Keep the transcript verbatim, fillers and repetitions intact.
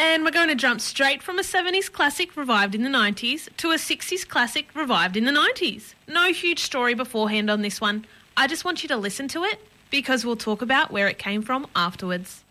And we're going to jump straight from a seventies classic revived in the nineties to a sixties classic revived in the nineties. No huge story beforehand on this one. I just want you to listen to it because we'll talk about where it came from afterwards.